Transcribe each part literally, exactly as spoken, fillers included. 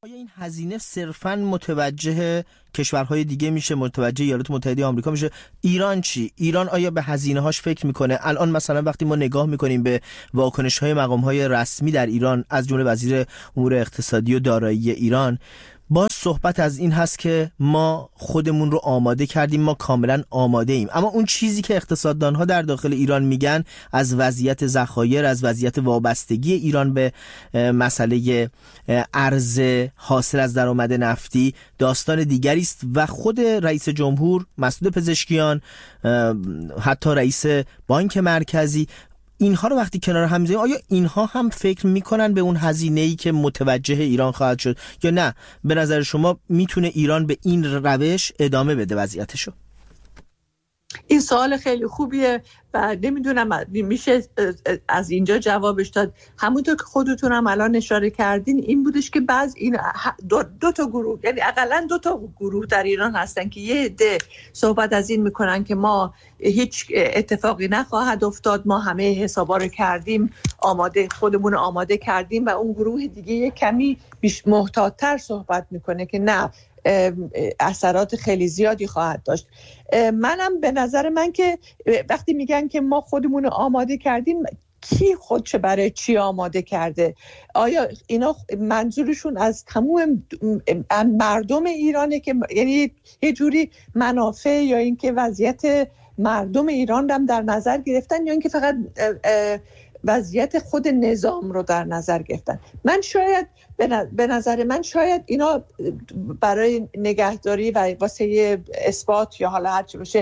آیا این هزینه صرفاً متوجه کشورهای دیگه میشه، متوجه ایالات متحده آمریکا میشه؟ ایران چی؟ ایران آیا به هزینه هاش فکر میکنه؟ الان مثلا وقتی ما نگاه میکنیم به واکنش های مقام های رسمی در ایران، از جمله وزیر امور اقتصادی و دارایی ایران، باز صحبت از این هست که ما خودمون رو آماده کردیم، ما کاملا آماده ایم. اما اون چیزی که اقتصاددان ها در داخل ایران میگن از وضعیت ذخایر، از وضعیت وابستگی ایران به مسئله ارز حاصل از درآمد نفتی داستان دیگری است و خود رئیس جمهور، مسعود پزشکیان، حتی رئیس بانک مرکزی، اینها رو وقتی کنار هم میذاریم، آیا اینها هم فکر میکنن به اون هزینه‌ای که متوجه ایران خواهد شد یا نه به نظر شما میتونه ایران به این روش ادامه بده وضعیتشو؟ این سوال خیلی خوبیه و نمیدونم میشه از اینجا جوابش داد. همونطور که خودتون هم الان اشاره کردین این بودش که بعض این دو, دو تا گروه، یعنی اقلا دو تا گروه در ایران هستن که یه عده صحبت از این میکنن که ما هیچ اتفاقی نخواهد افتاد، ما همه حسابا رو کردیم، آماده خودمون آماده کردیم، و اون گروه دیگه یه کمی بیش محتاط‌تر صحبت میکنه که نه، اثرات خیلی زیادی خواهد داشت. منم به نظر من که وقتی میگن که ما خودمون آماده کردیم، کی خودش برای چی آماده کرده؟ آیا اینا منظورشون از تمام مردم ایرانه که یعنی یه جوری منافع یا اینکه وضعیت مردم ایران هم در نظر گرفتن، یا اینکه فقط وضعیت خود نظام رو در نظر گرفتن؟ من شاید به نظر من شاید اینا برای نگهداری و واسه اثبات یا حالا هرچی باشه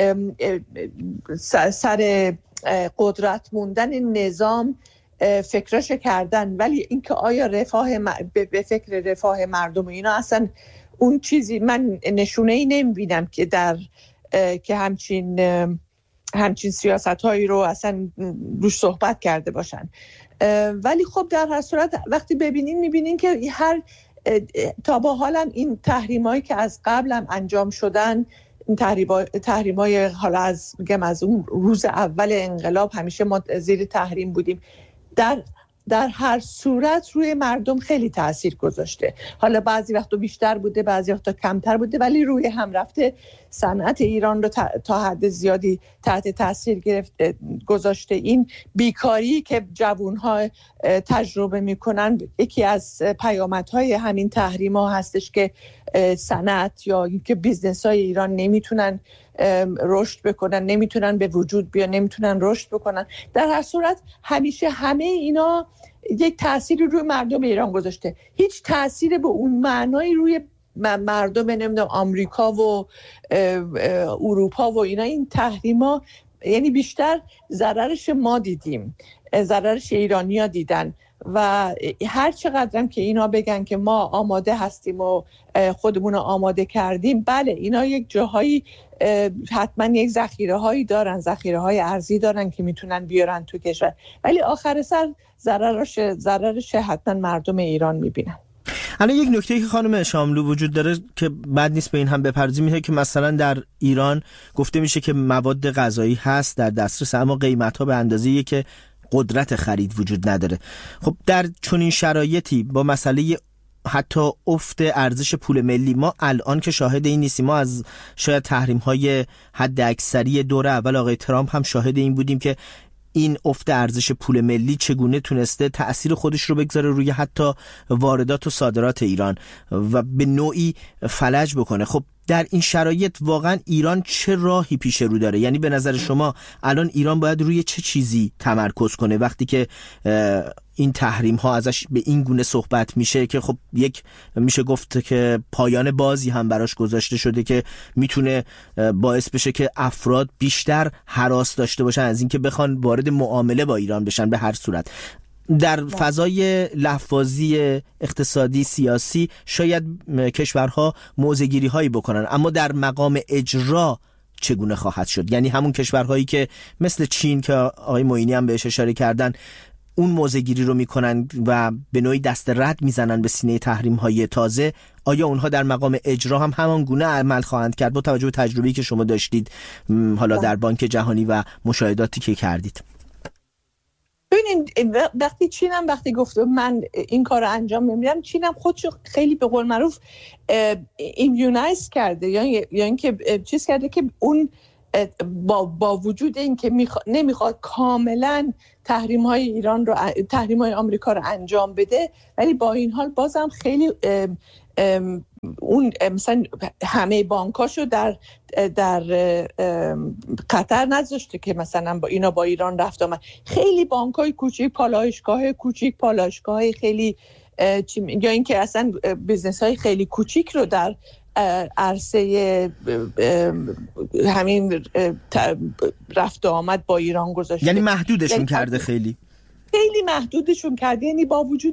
سر قدرت موندن نظام فکرش کردن، ولی اینکه آیا رفاه به فکر رفاه مردم اینا اصلا اون چیزی من نشونه ای نمیبینم که در که همچین همچین سیاست هایی رو اصلا روش صحبت کرده باشن. ولی خب در هر صورت وقتی ببینین میبینین که هر تا با حالا این تحریم هایی که از قبل هم انجام شدن، این تحریم های حالا از میگم از اون روز اول انقلاب همیشه ما زیر تحریم بودیم، در در هر صورت روی مردم خیلی تأثیر گذاشته. حالا بعضی وقتا بیشتر بوده، بعضی وقتا کمتر بوده، ولی روی هم رفته صنعت ایران رو تا حد زیادی تحت تأثیر گرفته گذاشته. این بیکاری که جوان‌ها تجربه میکنن یکی از پیامدهای همین تحریم‌ها هستش که صنعت یا اینکه بیزنس‌های ایران نمیتونن رشد بکنن، نمیتونن به وجود بیان، نمیتونن رشد بکنن. در هر صورت همیشه همه اینا یک تأثیری روی مردم ایران گذاشته. هیچ تأثیری به اون معنای روی مردم نمیدونم آمریکا و اروپا و اینا این تحریما، یعنی بیشتر ضررش ما دیدیم، ضررش ایرانی‌ها دیدن. و هر چقدرم که اینا بگن که ما آماده هستیم و خودمون رو آماده کردیم، بله اینا یک جاهایی حتما یک ذخیره هایی دارن، ذخیره های ارزی دارن که میتونن بیارن تو کشور، ولی آخر سر ضررش ضررش حتما مردم ایران میبینن. الان یک نکته که خانم شاملو وجود داره که بد نیست به این هم بپردازیم، اینه که مثلا در ایران گفته میشه که مواد غذایی هست در دسترس، اما قیمت‌ها به اندازه‌ای که قدرت خرید وجود نداره. خب در چنین شرایطی با مسئله حتی افت ارزش پول ملی، ما الان که شاهد این نیستیم، ما از شاید تحریم های حد اکثری دور اول آقای ترامپ هم شاهد این بودیم که این افت ارزش پول ملی چگونه تونسته تأثیر خودش رو بگذاره روی حتی واردات و صادرات ایران و به نوعی فلج بکنه. خب در این شرایط واقعا ایران چه راهی پیش رو داره؟ یعنی به نظر شما الان ایران باید روی چه چیزی تمرکز کنه وقتی که این تحریم ها ازش به این گونه صحبت میشه که خب یک میشه گفت که پایان بازی هم براش گذاشته شده که میتونه باعث بشه که افراد بیشتر هراس داشته باشن از اینکه بخوان وارد معامله با ایران بشن. به هر صورت در فضای لحظه‌بازی اقتصادی سیاسی شاید کشورها موضع‌گیری هایی بکنن، اما در مقام اجرا چگونه خواهد شد؟ یعنی همون کشورهایی که مثل چین که آقای معینی هم بهش اشاره کردن اون موضع‌گیری رو میکنن و به نوعی دست رد میزنن به سینه تحریم های تازه، آیا اونها در مقام اجرا هم همان گونه عمل خواهند کرد با توجه به تجربه‌ای که شما داشتید حالا در بانک جهانی و مشاهداتی که کردید؟ ببینید وقتی چینم وقتی گفته من این کار رو انجام نمیدم، چینم خودشو خیلی به قول معروف ایمیونایز کرده، یا یا اینکه چیز کرده که اون با با وجود اینکه میخوا... نمیخواد کاملا تحریم های ایران رو تحریم های آمریکا رو انجام بده، ولی با این حال بازم خیلی ام ام اون مثلا همه بانکاشو در در قطر نذاشته که مثلا با اینا با ایران رفت آمد. خیلی بانکای کوچیک، پالایشگاه کوچیک، پالایشگاه خیلی یا اینکه اصلا بیزنس های خیلی کوچیک رو در عرصه همین رفت آمد با ایران گذاشته. یعنی محدودشون یعنی کرده، خیلی خیلی محدودشون کرده. یعنی با وجود